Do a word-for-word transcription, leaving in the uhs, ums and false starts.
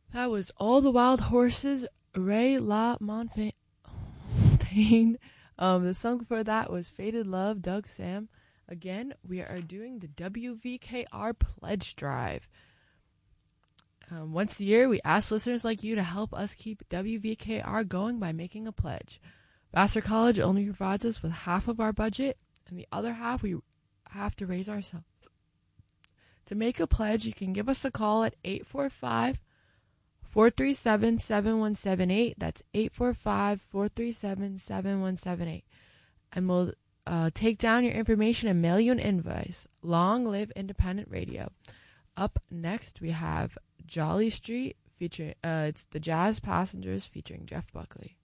That was All the Wild Horses, Ray La Montaigne. Um, the song before that was Faded Love, Doug Sam. Again, we are doing the W V K R Pledge Drive. Um, once a year, we ask listeners like you to help us keep W V K R going by making a pledge. Vassar College only provides us with half of our budget, and the other half we have to raise ourselves. To make a pledge, you can give us a call at eight four five, four three seven, seven one seven eight. That's eight four five, four three seven, seven one seven eight. And we'll uh, take down your information and mail you an invoice. Long live independent radio. Up next, we have Jolly Street featuring, uh, it's the Jazz Passengers featuring Jeff Buckley.